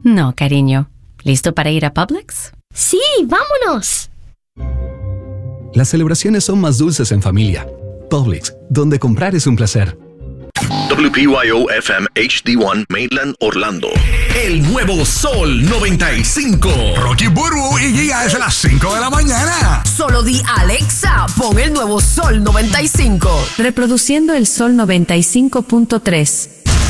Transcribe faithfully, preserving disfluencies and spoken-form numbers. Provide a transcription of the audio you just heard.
No, cariño. ¿Listo para ir a Publix? ¡Sí, vámonos! Las celebraciones son más dulces en familia. Publix, donde comprar es un placer. W P Y O F M H D uno Mainland Orlando. El nuevo Sol noventa y cinco. Rocky Burbu y Giga desde las cinco de la mañana. Solo di Alexa, pon el nuevo Sol noventa y cinco. Reproduciendo el Sol noventa y cinco punto tres.